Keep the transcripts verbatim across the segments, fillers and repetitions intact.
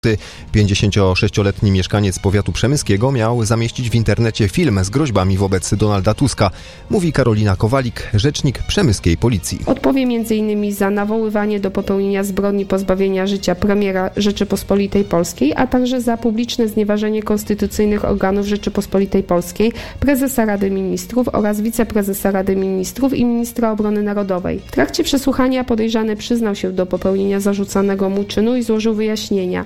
pięćdziesięciosześcioletni mieszkaniec powiatu przemyskiego miał zamieścić w internecie film z groźbami wobec Donalda Tuska, mówi Karolina Kowalik, rzecznik przemyskiej policji. Odpowie między innymi za nawoływanie do popełnienia zbrodni pozbawienia życia premiera Rzeczypospolitej Polskiej, a także za publiczne znieważenie konstytucyjnych organów Rzeczypospolitej Polskiej, prezesa Rady Ministrów oraz wiceprezesa Rady Ministrów i ministra obrony narodowej. W trakcie przesłuchania podejrzany przyznał się do popełnienia zarzucanego mu czynu i złożył wyjaśnienia.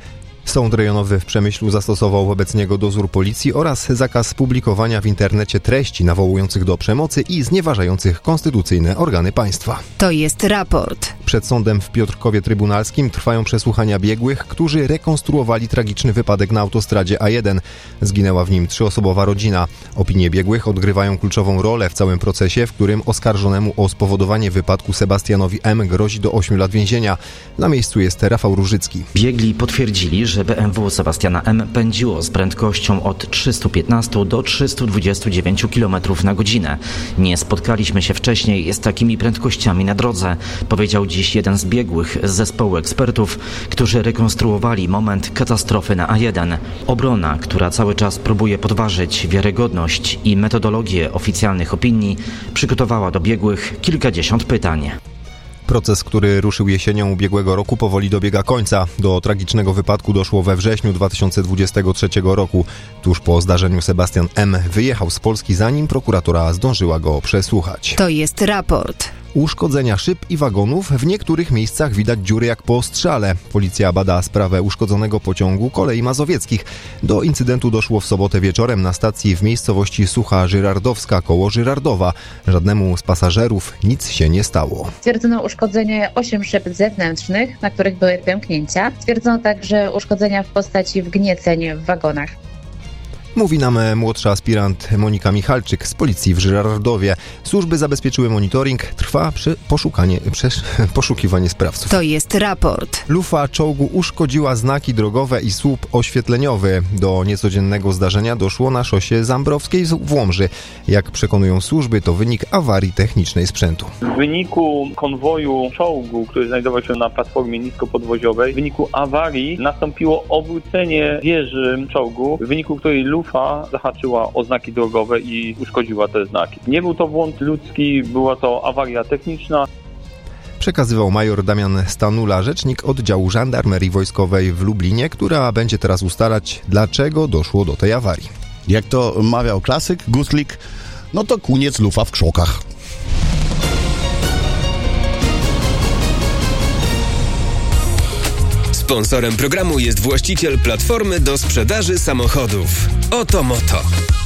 Sąd rejonowy w Przemyślu zastosował wobec niego dozór policji oraz zakaz publikowania w internecie treści nawołujących do przemocy i znieważających konstytucyjne organy państwa. To jest raport. Przed sądem w Piotrkowie Trybunalskim trwają przesłuchania biegłych, którzy rekonstruowali tragiczny wypadek na autostradzie A jeden. Zginęła w nim trzyosobowa rodzina. Opinie biegłych odgrywają kluczową rolę w całym procesie, w którym oskarżonemu o spowodowanie wypadku Sebastianowi M. grozi do ośmiu lat więzienia. Na miejscu jest Rafał Różycki. Biegli potwierdzili, że B M W Sebastiana M. pędziło z prędkością od trzystu piętnastu do trzystu dwudziestu dziewięciu kilometrów na godzinę. Nie spotkaliśmy się wcześniej z takimi prędkościami na drodze, powiedział dziś jeden z biegłych z zespołu ekspertów, którzy rekonstruowali moment katastrofy na A jeden. Obrona, która cały czas próbuje podważyć wiarygodność i metodologię oficjalnych opinii, przygotowała do biegłych kilkadziesiąt pytań. Proces, który ruszył jesienią ubiegłego roku, powoli dobiega końca. Do tragicznego wypadku doszło we wrześniu dwa tysiące dwudziestego trzeciego roku. Tuż po zdarzeniu Sebastian M. wyjechał z Polski, zanim prokuratura zdążyła go przesłuchać. To jest raport. Uszkodzenia szyb i wagonów. W niektórych miejscach widać dziury jak po strzale. Policja bada sprawę uszkodzonego pociągu Kolei Mazowieckich. Do incydentu doszło w sobotę wieczorem na stacji w miejscowości Sucha Żyrardowska koło Żyrardowa. Żadnemu z pasażerów nic się nie stało. Stwierdzono uszkodzenie ośmiu szyb zewnętrznych, na których były pęknięcia. Stwierdzono także uszkodzenia w postaci wgnieceń w wagonach. Mówi nam młodsza aspirant Monika Michalczyk z policji w Żyrardowie. Służby zabezpieczyły monitoring, trwa przy poszukanie, przy, poszukiwanie sprawców. To jest raport. Lufa czołgu uszkodziła znaki drogowe i słup oświetleniowy. Do niecodziennego zdarzenia doszło na szosie Zambrowskiej w Łomży. Jak przekonują służby, to wynik awarii technicznej sprzętu. W wyniku konwoju czołgu, który znajdował się na platformie niskopodwoziowej, w wyniku awarii nastąpiło obrócenie wieży czołgu, w wyniku której lufa zahaczyła o znaki drogowe i uszkodziła te znaki. Nie był to błąd ludzki, była to awaria techniczna. Przekazywał major Damian Stanula, rzecznik oddziału żandarmerii wojskowej w Lublinie, która będzie teraz ustalać, dlaczego doszło do tej awarii. Jak to mawiał klasyk, Guslik, no to kuniec lufa w krzokach. Sponsorem programu jest właściciel platformy do sprzedaży samochodów. Oto Moto.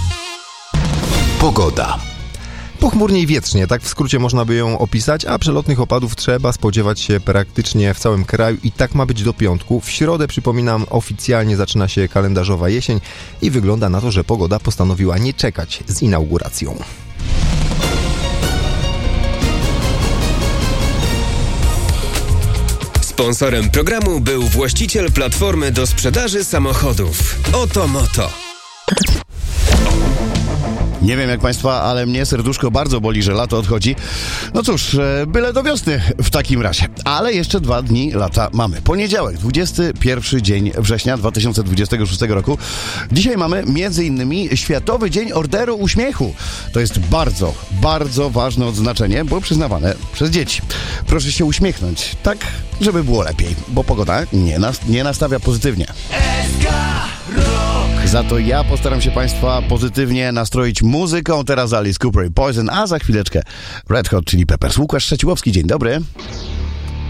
Pogoda. Pochmurnie i wietrznie, tak w skrócie można by ją opisać, a przelotnych opadów trzeba spodziewać się praktycznie w całym kraju i tak ma być do piątku. W środę, przypominam, oficjalnie zaczyna się kalendarzowa jesień i wygląda na to, że pogoda postanowiła nie czekać z inauguracją. Sponsorem programu był właściciel platformy do sprzedaży samochodów. Oto Moto. Nie wiem jak Państwa, ale mnie serduszko bardzo boli, że lato odchodzi. No cóż, byle do wiosny w takim razie. Ale jeszcze dwa dni lata mamy. Poniedziałek, dwudziesty pierwszy dzień września dwa tysiące dwudziestego szóstego roku. Dzisiaj mamy między innymi Światowy Dzień Orderu Uśmiechu. To jest bardzo, bardzo ważne odznaczenie, bo przyznawane przez dzieci. Proszę się uśmiechnąć, tak żeby było lepiej, bo pogoda nie, nas, nie nastawia pozytywnie. Za to ja postaram się Państwa pozytywnie nastroić muzyką. Teraz Alice Cooper i Poison, a za chwileczkę Red Hot Chili Peppers. Łukasz Trzeciłowski, dzień dobry.